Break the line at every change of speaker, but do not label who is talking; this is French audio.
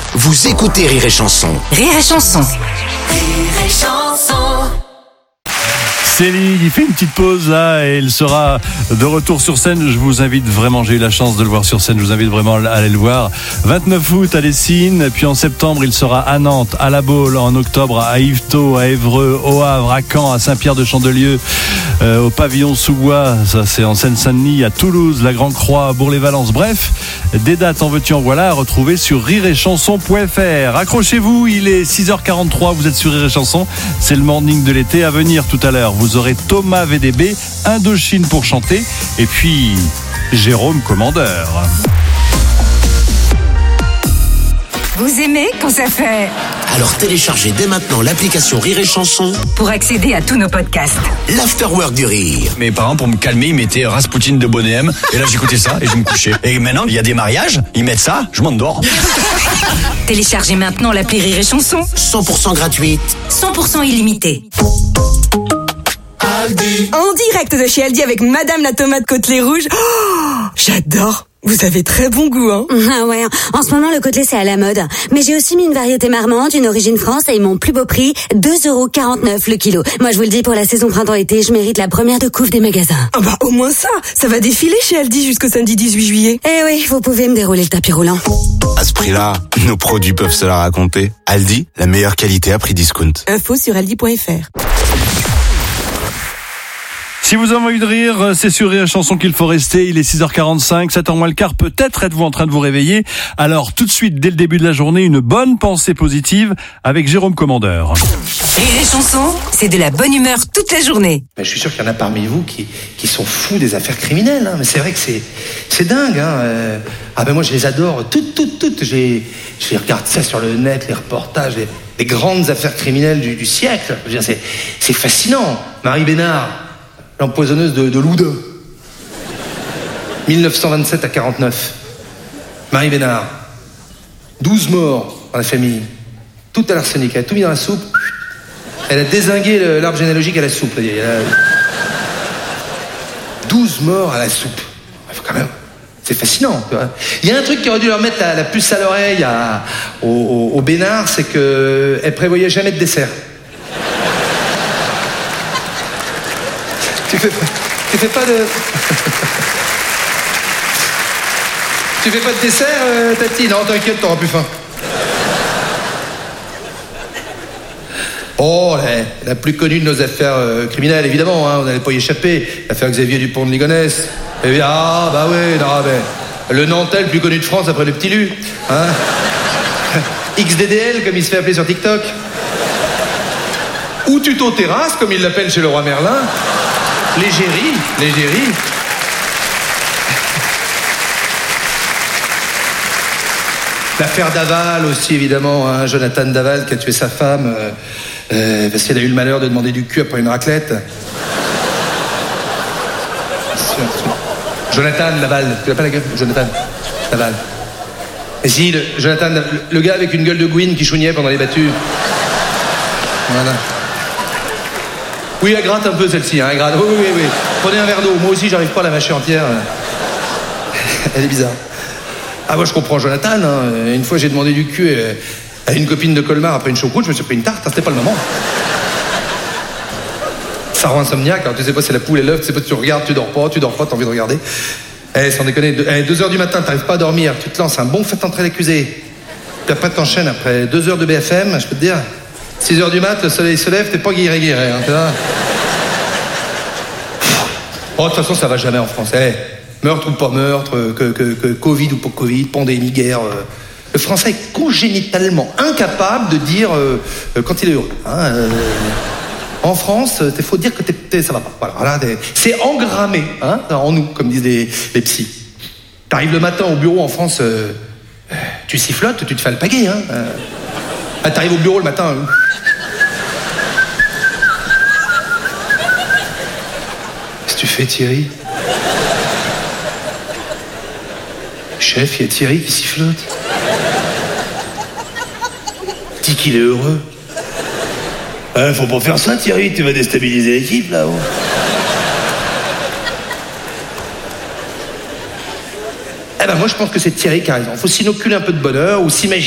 Vous écoutez Rire et Chanson.
Rire et Chanson.
Rire et Chanson.
Céline, il fait une petite pause là et il sera de retour sur scène. Je vous invite vraiment, j'ai eu la chance de le voir sur scène, je vous invite vraiment à aller le voir. 29 août à Lessines, puis en septembre il sera à Nantes, à La Baule, en octobre à Yvetot, à Évreux, au Havre, à Caen, à Saint-Pierre-de-Chandelieu, au pavillon Sous-Bois, ça c'est en Seine-Saint-Denis, à Toulouse, la Grand-Croix, à Bourg-les-Valence. Bref, des dates en veux-tu en voilà à retrouver sur rireetchanson.fr. Accrochez-vous, il est 6h43, vous êtes sur Rire et Chanson, c'est le morning de l'été à venir tout à l'heure. Vous aurez Thomas VDB, Indochine pour chanter, et puis Jérôme Commandeur.
Vous aimez quand ça fait...
Alors téléchargez dès maintenant l'application Rire et Chanson,
Pour accéder à tous nos podcasts.
l'Afterwork du rire.
Mes parents, pour me calmer, ils mettaient Rasputin de Bonnet M. Et là, j'écoutais ça et je me couchais. Et maintenant, il y a des mariages, ils mettent ça, je m'endors.
Téléchargez maintenant l'appli Rire et Chanson.
100% gratuite.
100% illimité.
En direct de chez Aldi avec Madame la tomate côtelée rouge. Oh, j'adore. Vous avez très bon goût, hein.
Ah ouais, en ce moment le côtelé c'est à la mode. Mais j'ai aussi mis une variété marmande, une origine France et mon plus beau prix, 2,49€ le kilo. Moi je vous le dis, pour la saison printemps-été, je mérite la première de couve des magasins.
Ah bah au moins ça va défiler chez Aldi jusqu'au samedi 18 juillet.
Eh oui, vous pouvez me dérouler le tapis roulant.
À ce prix-là, nos produits peuvent se la raconter. Aldi, la meilleure qualité à prix discount.
Info sur aldi.fr.
Si vous avez envie de rire, c'est sur Rire et Chanson qu'il faut rester. Il est 6h45, 7h moins le quart. Peut-être êtes-vous en train de vous réveiller. Alors, tout de suite, dès le début de la journée, une bonne pensée positive avec Jérôme Commandeur.
Rire et Chanson, c'est de la bonne humeur toute la journée.
Je suis sûr qu'il y en a parmi vous qui sont fous des affaires criminelles, hein. Mais c'est vrai que c'est dingue, hein. Moi je les adore toutes. Je les regarde ça sur le net, les reportages, les grandes affaires criminelles du siècle. Je veux dire, c'est fascinant. Marie Bénard, l'empoisonneuse de Loudun. 1927 à 49. Marie Bénard. 12 morts dans la famille. Tout à l'arsenic. Elle a tout mis dans la soupe. Elle a dézingué l'arbre généalogique à la soupe. 12 morts à la soupe. Il faut quand même... C'est fascinant, tu vois. Il y a un truc qui aurait dû leur mettre la puce à l'oreille au Bénard, c'est qu'elle prévoyait jamais de dessert. Tu fais pas de... Tu fais pas de dessert, Tati? Non, t'inquiète, t'auras plus faim. Oh, la plus connue de nos affaires criminelles, évidemment, hein, on n'allait pas y échapper. L'affaire Xavier Dupont de Ligonnès. Eh bien, bah oui, non, mais le Nantais le plus connu de France après le petit Lu. Hein. XDDL, comme il se fait appeler sur TikTok. Ou Tuto Terrasse, comme il l'appelle chez le roi Merlin. L'égérie. L'affaire Daval aussi, évidemment, hein, Jonathan Daval qui a tué sa femme parce qu'elle a eu le malheur de demander du cul après une raclette. Jonathan Laval, tu l'as pas la gueule? Jonathan Laval. Et si, Jonathan, le gars avec une gueule de Gwyn qui chouignait pendant les battues. Voilà. Oui, elle gratte un peu celle-ci, hein, elle gratte. Oui. Prenez un verre d'eau, moi aussi j'arrive pas à la mâcher entière. Elle est bizarre. Ah, moi je comprends Jonathan, hein. Une fois j'ai demandé du cul à une copine de Colmar après une choucroute, je me suis pris une tarte, hein, c'était pas le moment. Ça rend insomniaque, alors tu sais pas si la poule est l'œuf, tu sais pas si tu regardes, tu dors pas, t'as envie de regarder. Sans déconner, 2h du matin, t'arrives pas à dormir, tu te lances un bon fait entrer l'accusé. Puis après t'enchaînes après 2 heures de BFM, je peux te dire, 6h du mat, le soleil se lève, t'es pas guiré, hein, tu vois. Oh, de toute façon, ça va jamais en France. Meurtre ou pas meurtre, que Covid ou pas Covid, pandémie, guerre. Le français est congénitalement incapable de dire quand il est heureux. Hein, en France, il faut dire que ça va pas. Voilà, c'est engrammé, hein, en nous, comme disent les psys. T'arrives le matin au bureau en France, tu sifflotes, tu te fais alpaguer. Hein. T'arrives au bureau le matin. Qu'est-ce que tu fais, Thierry? Chef, il y a Thierry qui sifflote. Dis qu'il est heureux. Faut pas faire ça, Thierry, tu vas déstabiliser l'équipe, là-haut. Moi, je pense que c'est Thierry qui a raison. Faut s'inoculer un peu de bonheur ou s'imaginer